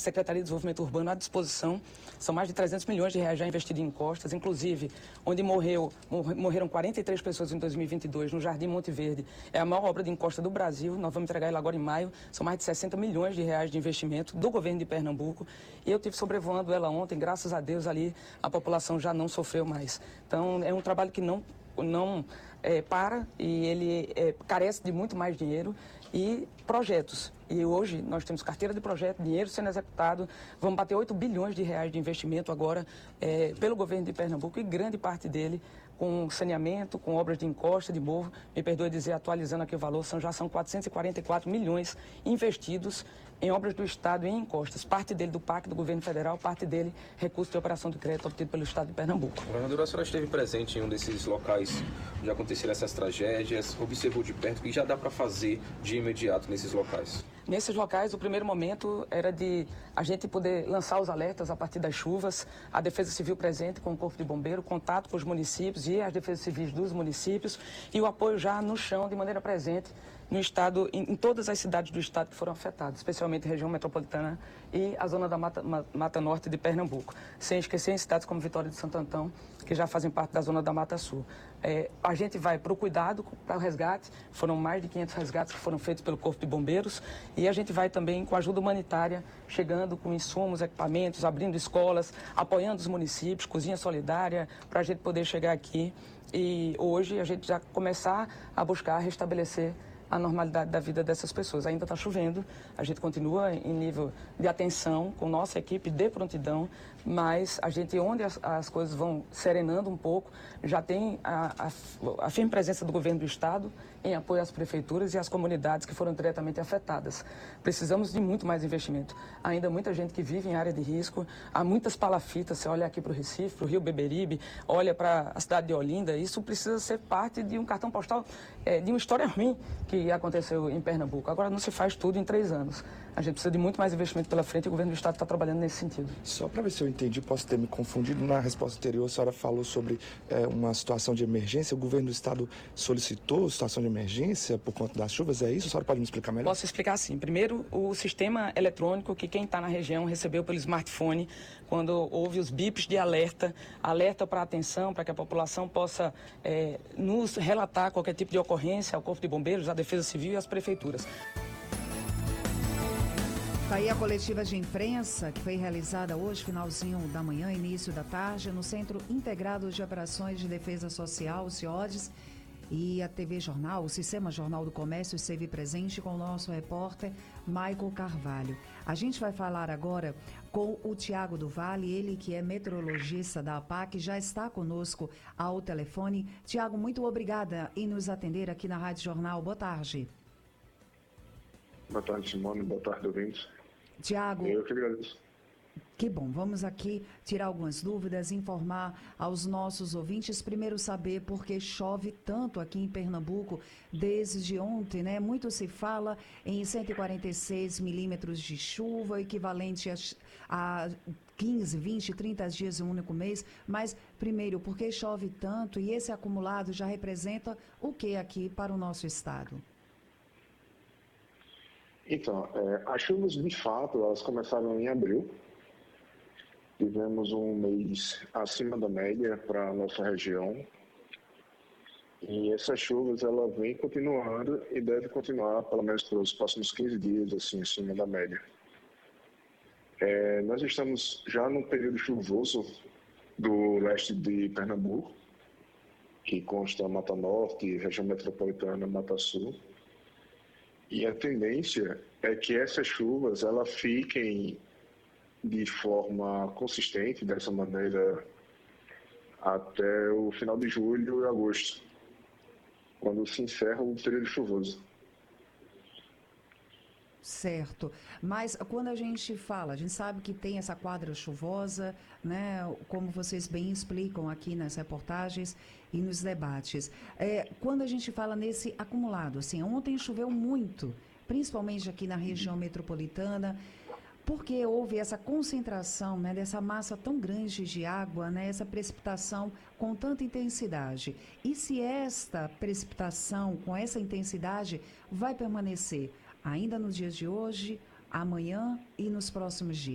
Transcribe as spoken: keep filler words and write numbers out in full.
Secretaria de Desenvolvimento Urbano à disposição. São mais de trezentos milhões de reais já investidos em encostas, inclusive onde morreu, morreram quarenta e três pessoas em dois mil e vinte e dois, no Jardim Monte Verde. É a maior obra de encosta do Brasil, nós vamos entregar ela agora em maio. São mais de sessenta milhões de reais de investimento do governo de Pernambuco. E eu tive sobrevoando ela ontem, graças a Deus ali a população já não sofreu mais. Então é um trabalho que não, não é, para e ele é, carece de muito mais dinheiro e projetos. E hoje nós temos carteira de projeto, dinheiro sendo executado, vamos bater oito bilhões de reais de investimento agora é, pelo governo de Pernambuco e grande parte dele com saneamento, com obras de encosta, de morro, me perdoe dizer, atualizando aqui o valor, são, já são quatrocentos e quarenta e quatro milhões investidos em obras do Estado e em encostas. Parte dele do P A C do governo federal, parte dele recurso de operação de crédito obtido pelo Estado de Pernambuco. Governadora, a senhora esteve presente em um desses locais onde aconteceram essas tragédias, observou de perto o que já dá para fazer de imediato nesses locais? Nesses locais, o primeiro momento era de a gente poder lançar os alertas a partir das chuvas, a Defesa Civil presente com o Corpo de Bombeiro, contato com os municípios e as defesas civis dos municípios e o apoio já no chão, de maneira presente, no estado, em, em todas as cidades do estado que foram afetadas, especialmente a região metropolitana e a zona da Mata, Mata Norte de Pernambuco, sem esquecer em cidades como Vitória de Santo Antão, que já fazem parte da zona da Mata Sul. É, a gente vai para o cuidado, para o resgate, foram mais de quinhentos resgates que foram feitos pelo Corpo de Bombeiros, e a gente vai também com ajuda humanitária, chegando com insumos, equipamentos, abrindo escolas, apoiando os municípios, cozinha solidária, para a gente poder chegar aqui e hoje a gente já começar a buscar restabelecer a normalidade da vida dessas pessoas. Ainda está chovendo, a gente continua em nível de atenção com nossa equipe de prontidão, mas a gente, onde as, as coisas vão serenando um pouco, já tem a, a, a firme presença do governo do Estado em apoio às prefeituras e às comunidades que foram diretamente afetadas. Precisamos de muito mais investimento. Ainda muita gente que vive em área de risco, há muitas palafitas, você olha aqui para o Recife, para o Rio Beberibe, olha para a cidade de Olinda, isso precisa ser parte de um cartão postal, é, de uma história ruim que aconteceu em Pernambuco. Agora não se faz tudo em três anos. A gente precisa de muito mais investimento pela frente e o governo do Estado está trabalhando nesse sentido. Só para ver se eu entendi, posso ter me confundido, na resposta anterior a senhora falou sobre é, uma situação de emergência, o governo do Estado solicitou situação de emergência por conta das chuvas, é isso? A senhora pode me explicar melhor? Posso explicar sim. Primeiro, o sistema eletrônico que quem está na região recebeu pelo smartphone, quando houve os bips de alerta, alerta para atenção, para que a população possa é, nos relatar qualquer tipo de ocorrência ao Corpo de Bombeiros, à Defesa Civil e às prefeituras. Está aí a coletiva de imprensa que foi realizada hoje, finalzinho da manhã, início da tarde, no Centro Integrado de Operações de Defesa Social, o CIODES, e a T V Jornal, o Sistema Jornal do Comércio, esteve presente com o nosso repórter Michael Carvalho. A gente vai falar agora com o Tiago do Vale, ele que é meteorologista da APAC, já está conosco ao telefone. Tiago, muito obrigada em nos atender aqui na Rádio Jornal. Boa tarde. Boa tarde, Simone. Boa tarde, ouvintes. Tiago, eu que agradeço. Que bom, vamos aqui tirar algumas dúvidas, informar aos nossos ouvintes. Primeiro saber por que chove tanto aqui em Pernambuco desde ontem, né? Muito se fala em cento e quarenta e seis milímetros de chuva, equivalente a, a quinze, vinte, trinta dias em um único mês. Mas, primeiro, por que chove tanto e esse acumulado já representa o que aqui para o nosso estado? Então, é, as chuvas, de fato, elas começaram em abril. Tivemos um mês acima da média para a nossa região. E essas chuvas, ela vem continuando e deve continuar pelo menos pelos próximos quinze dias, assim, acima da média. É, nós estamos já no período chuvoso do leste de Pernambuco, que consta Mata Norte, região metropolitana, Mata Sul. E a tendência é que essas chuvas, elas fiquem de forma consistente, dessa maneira, até o final de julho e agosto, quando se encerra o período chuvoso. Certo, mas quando a gente fala, a gente sabe que tem essa quadra chuvosa, né, como vocês bem explicam aqui nas reportagens e nos debates. É, quando a gente fala nesse acumulado, assim, ontem choveu muito, principalmente aqui na região metropolitana, porque houve essa concentração, né, dessa massa tão grande de água, né, essa precipitação com tanta intensidade. E se esta precipitação com essa intensidade vai permanecer ainda nos dias de hoje, amanhã e nos próximos dias?